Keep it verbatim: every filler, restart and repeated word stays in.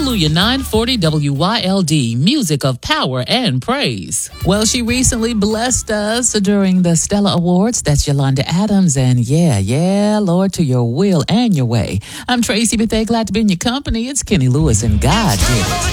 Hallelujah nine forty W Y L D, music of power and praise. Well, she recently blessed us during the Stella Awards. That's Yolanda Adams. And yeah, yeah, Lord, to your will and your way. I'm Tracy Bethea, glad to be in your company. It's Kenny Lewis and God did it.